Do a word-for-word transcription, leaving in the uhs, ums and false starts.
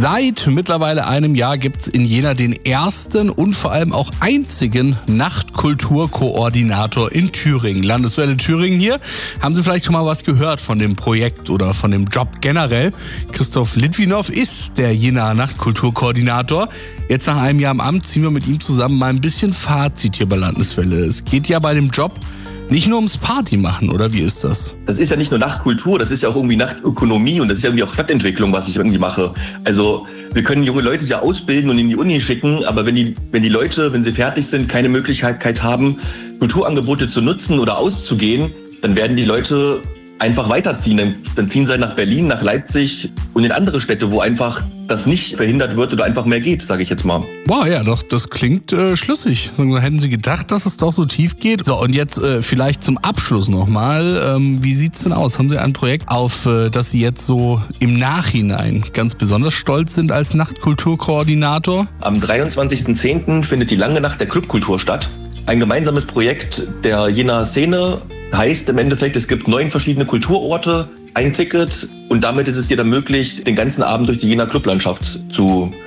Seit mittlerweile einem Jahr gibt es in Jena den ersten und vor allem auch einzigen Nachtkulturkoordinator in Thüringen. Landeswelle Thüringen hier. Haben Sie vielleicht schon mal was gehört von dem Projekt oder von dem Job generell? Christoph Litwinow ist der Jena Nachtkulturkoordinator. Jetzt nach einem Jahr im Amt ziehen wir mit ihm zusammen mal ein bisschen Fazit hier bei Landeswelle. Es geht ja bei dem Job nicht nur ums Party machen, oder wie ist das? Das ist ja nicht nur Nachtkultur, das ist ja auch irgendwie Nachtökonomie und das ist ja irgendwie auch Stadtentwicklung, was ich irgendwie mache. Also wir können junge Leute ja ausbilden und in die Uni schicken, aber wenn die, wenn die Leute, wenn sie fertig sind, keine Möglichkeit haben, Kulturangebote zu nutzen oder auszugehen, dann werden die Leute einfach weiterziehen. Dann, dann ziehen sie halt nach Berlin, nach Leipzig und in andere Städte, wo einfach das nicht verhindert wird oder einfach mehr geht, sage ich jetzt mal. Wow, ja, doch, das klingt äh, schlüssig. Hätten Sie gedacht, dass es doch so tief geht? So, und jetzt äh, vielleicht zum Abschluss nochmal. Ähm, wie sieht's denn aus? Haben Sie ein Projekt, auf äh, das Sie jetzt so im Nachhinein ganz besonders stolz sind als Nachtkulturkoordinator? Am dreiundzwanzigsten zehnten findet die Lange Nacht der Clubkultur statt. Ein gemeinsames Projekt der Jenaer Szene. Heißt im Endeffekt, es gibt neun verschiedene Kulturorte, ein Ticket und damit ist es dir dann möglich, den ganzen Abend durch die Jenaer Clublandschaft zu